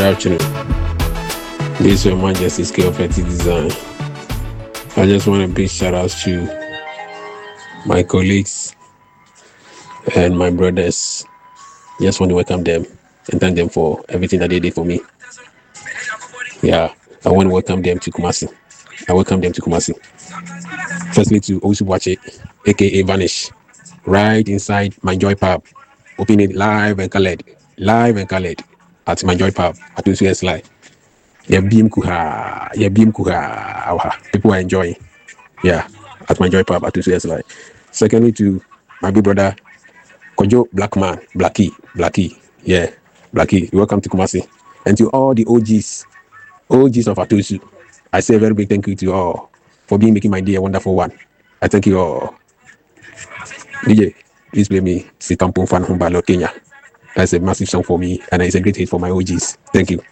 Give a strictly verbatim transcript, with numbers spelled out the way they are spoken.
afternoon. This is your Majesty Scale Petty Design. I just want a big shout out to my colleagues and my brothers. Just want to welcome them and thank them for everything that they did for me. Yeah, I want to welcome them to Kumasi. I welcome them to Kumasi. Firstly to Osu Wache, aka Vanish, right inside my Joy Pub. Open it live and colored. Live and colored at my Joy Pub at two S Live. Yeah, beam kuha, yeah, beam kuha. People are enjoying. Yeah, at my Joy Pub at two S Live. Secondly to my big brother Kojo Blackman, Blackie, Blackie, yeah, Blackie. Welcome to Kumasi. And to all the O Gs, O Gs of Atusu, I say a very big thank you to you all for being making my day a wonderful one. I thank you all. D J, please play me Sitampon Fan Humbalo Kenya. That's a massive song for me, and it's a great hit for my O Gs. Thank you.